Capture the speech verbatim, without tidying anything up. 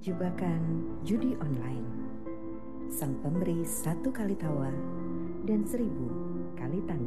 Jebakan judi online. Sang pemberi satu kali tawa dan seribu kali tanda.